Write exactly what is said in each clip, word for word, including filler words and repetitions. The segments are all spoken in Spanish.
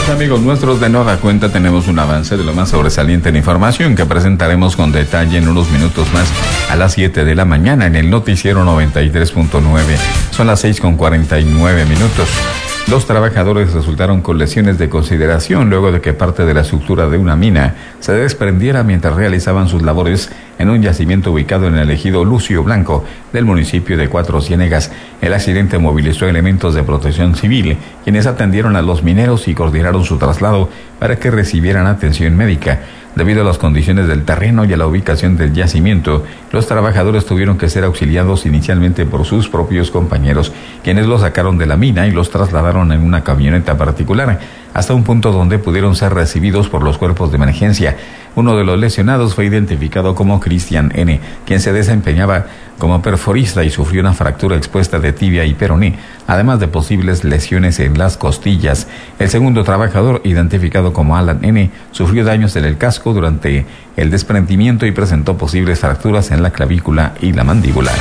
Amigos nuestros, de nueva cuenta tenemos un avance de lo más sobresaliente en información que presentaremos con detalle en unos minutos más a las siete de la mañana en el noticiero noventa y tres punto nueve. Son las seis con cuarenta y nueve minutos. Dos trabajadores resultaron con lesiones de consideración luego de que parte de la estructura de una mina se desprendiera mientras realizaban sus labores en un yacimiento ubicado en el ejido Lucio Blanco del municipio de Cuatro Ciénegas. El accidente movilizó elementos de protección civil, quienes atendieron a los mineros y coordinaron su traslado para que recibieran atención médica. Debido a las condiciones del terreno y a la ubicación del yacimiento, los trabajadores tuvieron que ser auxiliados inicialmente por sus propios compañeros, quienes los sacaron de la mina y los trasladaron en una camioneta particular hasta un punto donde pudieron ser recibidos por los cuerpos de emergencia. Uno de los lesionados fue identificado como Cristian N., quien se desempeñaba como perforista y sufrió una fractura expuesta de tibia y peroné, además de posibles lesiones en las costillas. El segundo trabajador, identificado como Alan N., sufrió daños en el casco durante el desprendimiento y presentó posibles fracturas en la clavícula y la mandíbula.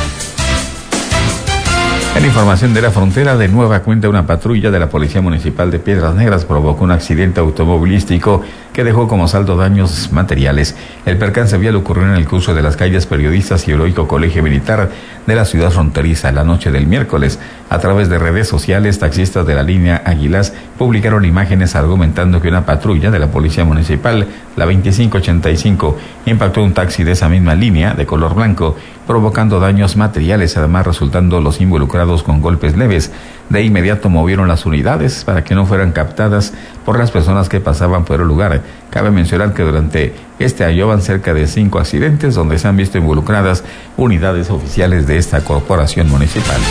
En información de la frontera, de nueva cuenta, una patrulla de la Policía Municipal de Piedras Negras provocó un accidente automovilístico que dejó como saldo daños materiales. El percance vial ocurrió en el cruce de las calles Periodistas y Heroico Colegio Militar de la ciudad fronteriza la noche del miércoles. A través de redes sociales, taxistas de la línea Águilas publicaron imágenes argumentando que una patrulla de la Policía Municipal, la veinticinco ochenta y cinco, impactó un taxi de esa misma línea de color blanco, provocando daños materiales, además resultando los involucrados con golpes leves. De inmediato movieron las unidades para que no fueran captadas por las personas que pasaban por el lugar. Cabe mencionar que durante este año van cerca de cinco accidentes donde se han visto involucradas unidades oficiales de esta corporación municipal.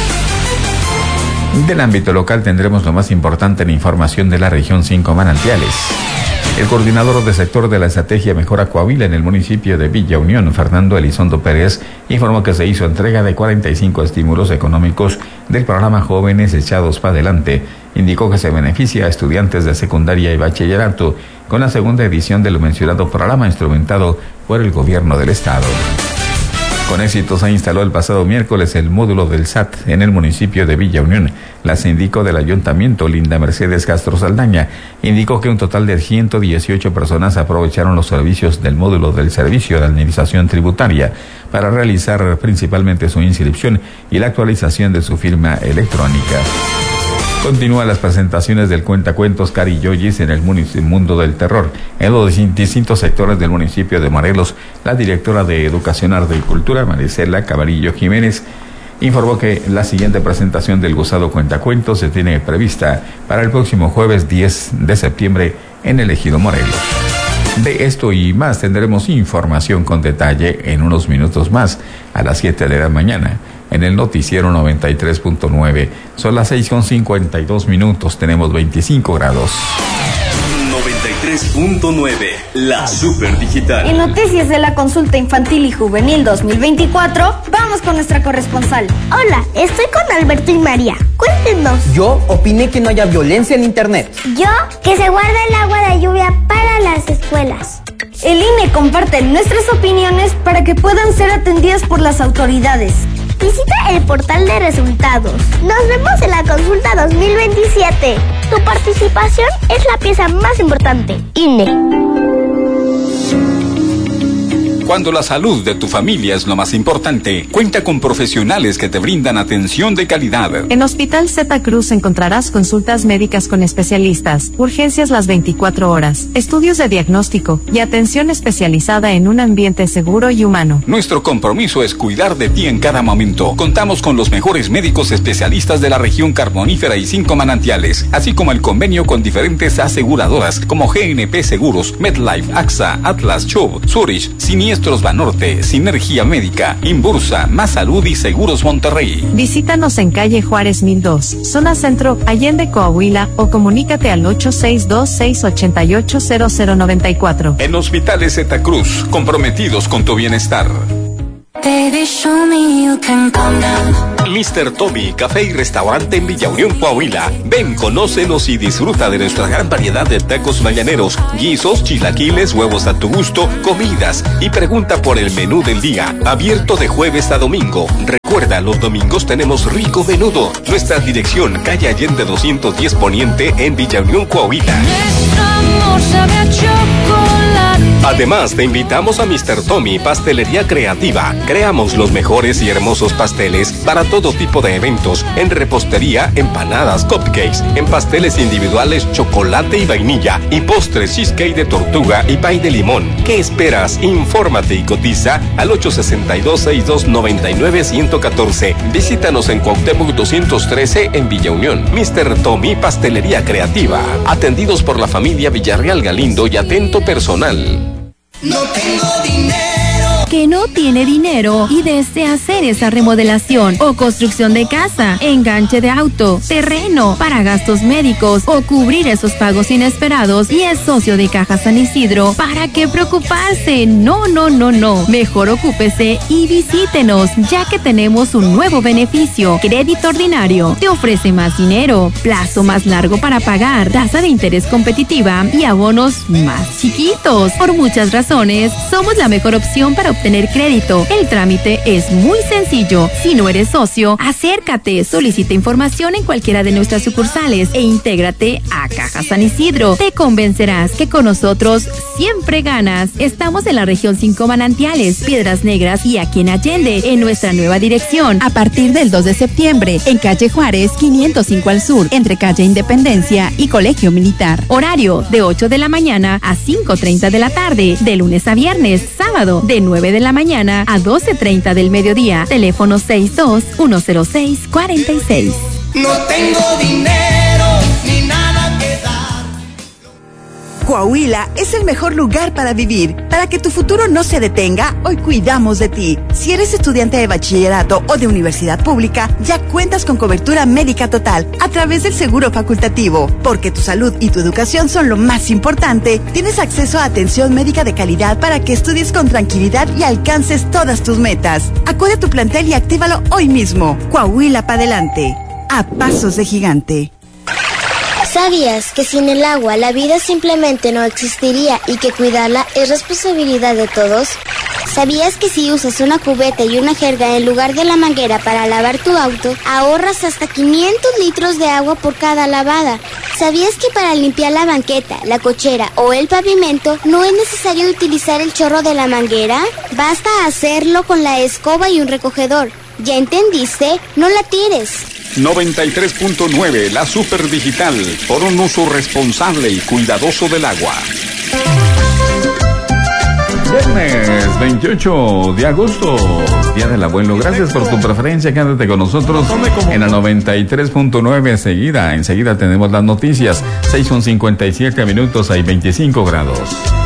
Del ámbito local tendremos lo más importante en información de la región Cinco Manantiales. El coordinador de sector de la estrategia Mejora Coahuila en el municipio de Villa Unión, Fernando Elizondo Pérez, informó que se hizo entrega de cuarenta y cinco estímulos económicos del programa Jóvenes Echados para Adelante. Indicó que se beneficia a estudiantes de secundaria y bachillerato con la segunda edición del mencionado programa instrumentado por el gobierno del estado. Con éxito se instaló el pasado miércoles el módulo del S A T en el municipio de Villa Unión. La síndico del ayuntamiento, Linda Mercedes Castro Saldaña, indicó que un total de ciento dieciocho personas aprovecharon los servicios del módulo del Servicio de Administración Tributaria para realizar principalmente su inscripción y la actualización de su firma electrónica. Continúan las presentaciones del cuentacuentos Cari Yoyis en el mundo del terror. En los distintos sectores del municipio de Morelos, la directora de Educación, Arte y Cultura, Marisela Cabarillo Jiménez, informó que la siguiente presentación del gozado cuentacuentos se tiene prevista para el próximo jueves diez de septiembre en el ejido Morelos. De esto y más tendremos información con detalle en unos minutos más, a las siete de la mañana. En el noticiero noventa y tres punto nueve. Son las seis con cincuenta y dos minutos, tenemos veinticinco grados. noventa y tres punto nueve, la super digital. En noticias de la consulta infantil y juvenil dos mil veinticuatro, vamos con nuestra corresponsal. Hola, estoy con Alberto y María. Cuéntenos. Yo opiné que no haya violencia en internet. Yo, que se guarde el agua de lluvia para las escuelas. El I N E comparte nuestras opiniones para que puedan ser atendidas por las autoridades. Visita el portal de resultados. Nos vemos en la consulta dos mil veintisiete. Tu participación es la pieza más importante. I N E. Cuando la salud de tu familia es lo más importante, cuenta con profesionales que te brindan atención de calidad. En Hospital Zeta Cruz encontrarás consultas médicas con especialistas, urgencias las veinticuatro horas, estudios de diagnóstico y atención especializada en un ambiente seguro y humano. Nuestro compromiso es cuidar de ti en cada momento. Contamos con los mejores médicos especialistas de la región carbonífera y Cinco Manantiales, así como el convenio con diferentes aseguradoras como G N P Seguros, MedLife, A X A, Atlas, Chubb, Zurich, Siniestro Banorte, Sinergia Médica, Inbursa, Más Salud y Seguros Monterrey. Visítanos en calle Juárez mil dos, zona centro, Allende, Coahuila, o comunícate al ocho seis dos, seis ocho ocho, cero cero nueve cuatro. En Hospitales Zeta Cruz, comprometidos con tu bienestar. Baby, show me you can calm down. mister Tommy, café y restaurante en Villa Unión, Coahuila. Ven, conócenos y disfruta de nuestra gran variedad de tacos mañaneros, guisos, chilaquiles, huevos a tu gusto, comidas y pregunta por el menú del día. Abierto de jueves a domingo. Recuerda Recuerda, los domingos tenemos rico menudo. Nuestra dirección, calle Allende doscientos diez Poniente, en Villa Unión, Coahuila. Además, te invitamos a mister Tommy, Pastelería Creativa. Creamos los mejores y hermosos pasteles para todo tipo de eventos, en repostería, empanadas, cupcakes, en pasteles individuales, chocolate y vainilla, y postres, cheesecake de tortuga y pay de limón. ¿Qué esperas? Infórmate y cotiza al ocho seis dos, seis dos nueve nueve, uno uno cuatro. Visítanos en Cuauhtémoc doscientos trece en Villa Unión. mister Tommy, Pastelería Creativa. Atendidos por la familia Villarreal Galindo y atento personal. No tengo dinero. Que no tiene dinero y desea hacer esa remodelación o construcción de casa, enganche de auto, terreno, para gastos médicos o cubrir esos pagos inesperados y es socio de Caja San Isidro. ¿Para qué preocuparse? No, no, no, no. Mejor ocúpese y visítenos, ya que tenemos un nuevo beneficio. Crédito ordinario. Te ofrece más dinero, plazo más largo para pagar, tasa de interés competitiva y abonos más chiquitos. Por muchas razones, somos la mejor opción para obtener crédito. El trámite es muy sencillo. Si no eres socio, acércate, solicita información en cualquiera de nuestras sucursales e intégrate a Caja San Isidro. Te convencerás que con nosotros siempre ganas. Estamos en la región Cinco Manantiales, Piedras Negras y aquí en Allende, en nuestra nueva dirección, a partir del dos de septiembre, en calle Juárez quinientos cinco al sur, entre calle Independencia y Colegio Militar. Horario de ocho de la mañana a cinco treinta de la tarde, de lunes a viernes. Sábado de nueve de la mañana a doce treinta del mediodía. Teléfono seis dos uno cero seis cuatro seis. No tengo dinero ni nada que dar. Coahuila es el mejor lugar para vivir. Para que tu futuro no se detenga, hoy cuidamos de ti. Si eres estudiante de bachillerato o de universidad pública, ya cuentas con cobertura médica total a través del seguro facultativo. Porque tu salud y tu educación son lo más importante, tienes acceso a atención médica de calidad para que estudies con tranquilidad y alcances todas tus metas. Acude a tu plantel y actívalo hoy mismo. Coahuila para adelante. A pasos de gigante. ¿Sabías que sin el agua la vida simplemente no existiría y que cuidarla es responsabilidad de todos? ¿Sabías que si usas una cubeta y una jerga en lugar de la manguera para lavar tu auto, ahorras hasta quinientos litros de agua por cada lavada? ¿Sabías que para limpiar la banqueta, la cochera o el pavimento no es necesario utilizar el chorro de la manguera? Basta hacerlo con la escoba y un recogedor. ¿Ya entendiste? No la tires. noventa y tres punto nueve, la super digital, por un uso responsable y cuidadoso del agua. Viernes veintiocho de agosto, Día del Abuelo. Gracias por tu preferencia, quédate con nosotros en la noventa y tres punto nueve. Enseguida, enseguida tenemos las noticias. seis con cincuenta y siete minutos, hay veinticinco grados.